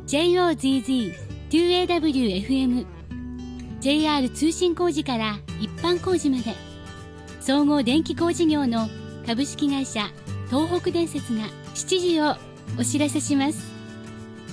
JOZZ2AWFM JR 通信工事から一般工事まで総合電気工事業の株式会社東北電雪が7時をお知らせします。